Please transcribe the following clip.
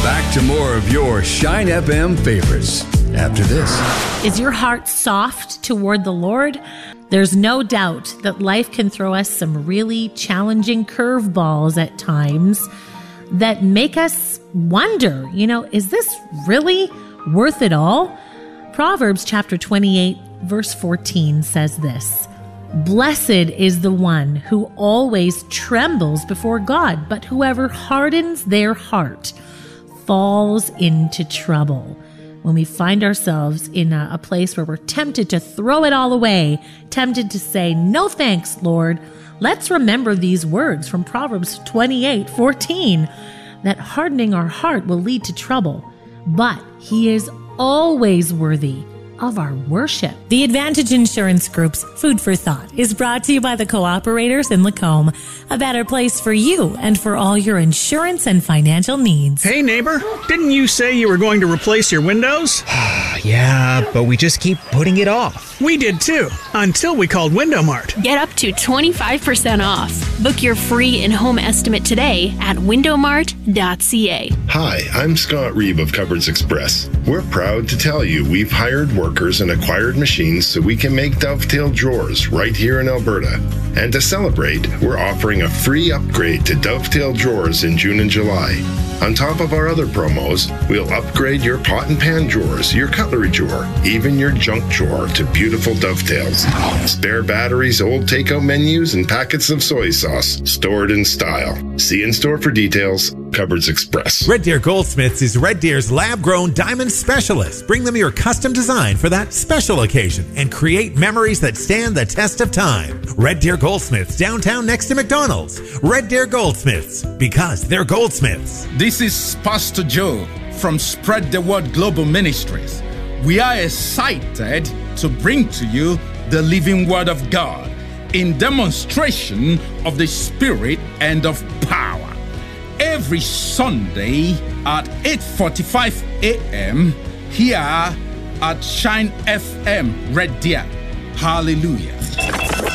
Back to more of your Shine FM favorites after this. Is your heart soft toward the Lord? There's no doubt that life can throw us some really challenging curveballs at times that make us wonder, is this really worth it all? Proverbs chapter 28, verse 14 says this: "Blessed is the one who always trembles before God, but whoever hardens their heart falls into trouble." When we find ourselves in a place where we're tempted to throw it all away, tempted to say, "No thanks, Lord," let's remember these words from Proverbs 28:14, that hardening our heart will lead to trouble, but He is always worthy of our worship. The Advantage Insurance Group's Food for Thought is brought to you by the Cooperators in Lacombe, a better place for you and for all your insurance and financial needs. Hey neighbor, didn't you say you were going to replace your windows? Yeah, but we just keep putting it off. We did too, until we called Window Mart. Get up to 25% off. Book your free in-home estimate today at windowmart.ca. Hi, I'm Scott Reeve of Cupboards Express. We're proud to tell you we've hired workers and acquired machines so we can make dovetail drawers right here in Alberta. And to celebrate, we're offering a free upgrade to dovetail drawers in June and July. On top of our other promos, we'll upgrade your pot and pan drawers, your cutlery drawer, even your junk drawer to beautiful dovetails. Spare batteries, old takeout menus, and packets of soy sauce stored in style. See in store for details. Cupboards Express. Red Deer Goldsmiths is Red Deer's lab-grown diamond specialist. Bring them your custom design for that special occasion and create memories that stand the test of time. Red Deer Goldsmiths, downtown next to McDonald's. Red Deer Goldsmiths, because they're goldsmiths. This is Pastor Joe from Spread the Word Global Ministries. We are excited to bring to you the living Word of God in demonstration of the Spirit and of power. Every Sunday at 8:45 a.m. here at Shine FM Red Deer. Hallelujah.